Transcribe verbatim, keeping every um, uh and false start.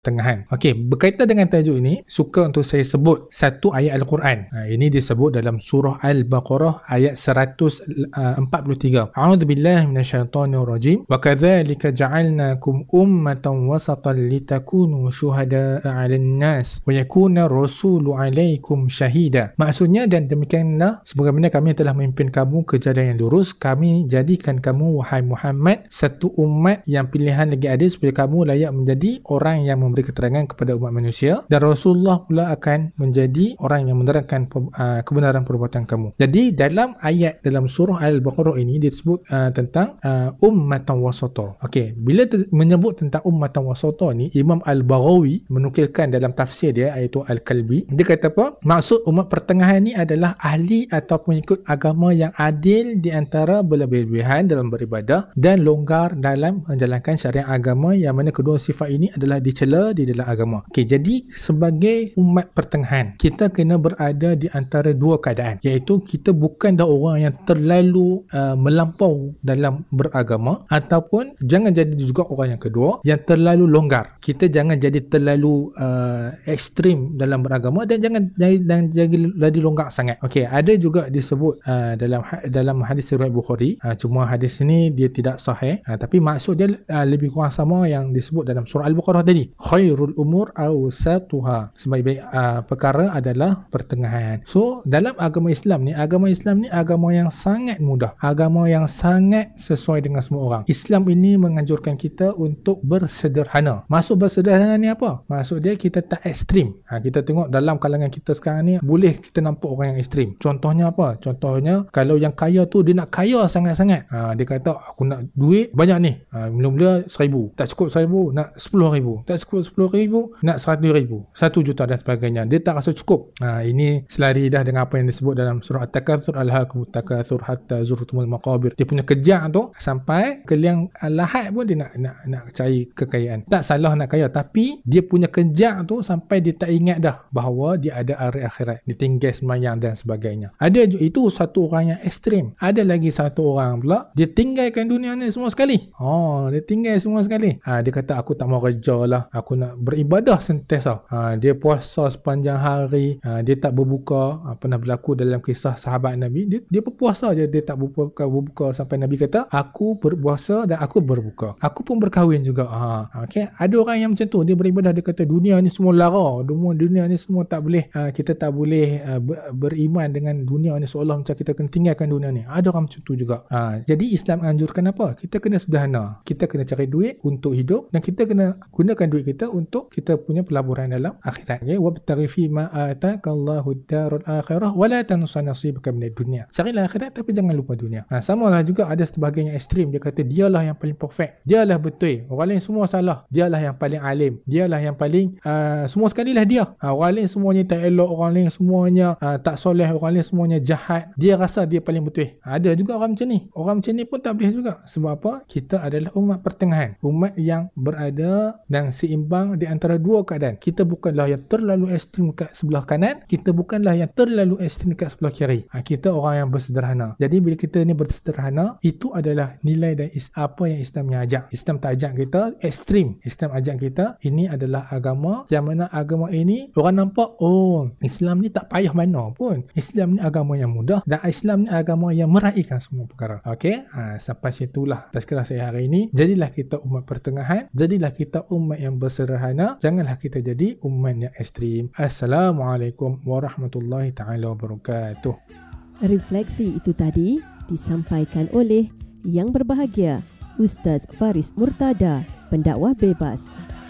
pertengahan. Okey, berkaitan dengan tajuk ini, suka untuk saya sebut satu ayat Al-Quran. Ha, ini disebut dalam surah Al-Baqarah ayat seratus empat puluh tiga. A'udzubillahi minasyaitonir rajim. Wa kadzalika ja'alnakum ummatan wasatan litakunu syuhada'a 'alan nas wa yakuna rasulu 'alaikum syahida. Maksudnya, dan demikianlah sebagaimana kami telah memimpin kamu ke jalan yang lurus, kami jadikan kamu wahai Muhammad satu umat yang pilihan lagi adil supaya kamu layak menjadi orang yang memberi keterangan kepada umat manusia, dan Rasulullah pula akan menjadi orang yang menerangkan uh, kebenaran perbuatan kamu. Jadi dalam ayat dalam surah Al-Baqarah ini disebut uh, tentang uh, ummatan wasata. Okey, bila ter- menyebut tentang ummatan wasata ni, Imam Al-Baghawi menukilkan dalam tafsir dia, iaitu Al-Kalbi, dia kata apa? Maksud umat pertengahan ni adalah ahli atau pengikut agama yang adil di antara berlebih-lebihan dalam beribadah dan longgar dalam menjalankan syariat agama, yang mana kedua sifat ini adalah dicela di dalam agama. Okey, jadi sebagai umat pertengahan, kita kena berada di antara dua keadaan, iaitu kita bukan dah orang yang terlalu uh, melampau dalam beragama, ataupun jangan jadi juga orang yang kedua yang terlalu longgar. Kita jangan jadi terlalu uh, ekstrim dalam beragama, dan jangan jangan jadi jadi longgar sangat. Okey, ada juga disebut uh, dalam dalam hadis riwayat Bukhari, uh, cuma hadis ini dia tidak sahih, uh, tapi maksud dia uh, lebih kurang sama yang disebut dalam surah Al-Baqarah tadi. Khairul umur awsatuha. Sebaik-baik uh, perkara adalah pertengahan. So, dalam agama Islam ni, agama Islam ni agama yang sangat mudah. Agama yang sangat sesuai dengan semua orang. Islam ini menganjurkan kita untuk bersederhana. Maksud bersederhana ni apa? Maksud dia kita tak ekstrim. Ha, kita tengok dalam kalangan kita sekarang ni, boleh kita nampak orang yang ekstrim. Contohnya apa? Contohnya, kalau yang kaya tu dia nak kaya sangat-sangat. Ha, dia kata, aku nak duit banyak ni. Ha, mula-mula seribu. Tak cukup seribu, nak sepuluh ribu. Tak cukup sepuluh ribu, nak seratus ribu. Satu juta dan sebagainya. Dia tak rasa cukup. Ha, ini selari dah dengan apa yang disebut dalam surah At-Takatsur, Alhaakumut takatsur hatta zurtumul maqabir. Dia punya kejang tu sampai ke liang lahat pun dia nak nak nak cari kekayaan. Tak salah nak kaya, tapi dia punya kejang tu sampai dia tak ingat dah bahawa dia ada hari akhirat. Dia tinggal semayang dan sebagainya. Ada itu satu orang yang ekstrim. Ada lagi satu orang pula, dia tinggalkan dunia ni semua sekali. Oh, dia tinggal semua sekali. Ha, dia kata, aku tak mau kerja lah, aku nak beribadah sentiasa. Ha, dia puasa sepanjang hari, ha, dia tak berbuka. Ha, pernah berlaku dalam kisah sahabat Nabi, dia, dia berpuasa je, dia tak berbuka, berbuka sampai Nabi kata, aku berpuasa dan aku berbuka, aku pun berkahwin juga. Ha, okay? Ada orang yang macam tu, dia beribadah, dia kata dunia ni semua lara, dunia, dunia ni semua tak boleh, ha, kita tak boleh uh, ber, beriman dengan dunia ni, seolah macam kita kena tinggalkan dunia ni. Ada orang macam tu juga. Ha, jadi Islam anjurkan apa? Kita kena sederhana, kita kena cari duit untuk hidup, dan kita kena gunakan duit kita untuk kita punya pelaburan dalam akhirat. Ya, wabtaghi fi ma atakallahu darul akhirah wa la tansa nasibaka minad dunya. Carilah akhirat tapi jangan lupa dunia. Ha, samalah juga ada sebahagian yang ekstrim, dia kata dialah yang paling perfect, dialah betul, orang lain semua salah, dialah yang paling alim, dialah yang paling uh, semua sekali lah dia. Ha, orang lain semuanya tak elok, orang lain semuanya uh, tak soleh, orang lain semuanya jahat, dia rasa dia paling betul. Ha, ada juga orang macam ni. Orang macam ni pun tak boleh juga. Sebab apa? Kita adalah umat pertengahan, umat yang berada dan seimbang di antara dua keadaan. Kita bukanlah yang terlalu ekstrim kat sebelah kanan, kita bukanlah yang terlalu ekstrim kat sebelah kiri. Ha, kita orang yang bersederhana. Jadi bila kita ni bersederhana, itu adalah nilai dan is, apa yang Islam ajak. Islam tak ajak kita ekstrim. Islam ajak kita, ini adalah agama yang mana agama ini orang nampak, oh, Islam ni tak payah mana pun. Islam ni agama yang mudah, dan Islam ni agama yang meraihkan semua perkara. Okey, ha, sampai situlah tazkirah saya hari ini. Jadilah kita umat pertengahan, jadilah kita umat yang bersederhana, janganlah kita jadi umat yang ekstrim. Assalamualaikum warahmatullahi taala wabarakatuh. Refleksi itu tadi disampaikan oleh Yang Berbahagia Ustaz Faris Murtada, pendakwah bebas.